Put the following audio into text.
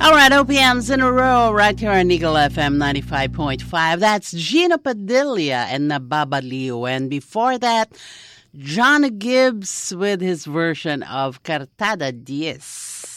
All right, OPMs in a row right here on Eagle FM 95.5. That's Gina Padilla and Nababaliw. And before that, John Gibbs with his version of Cartada Diez.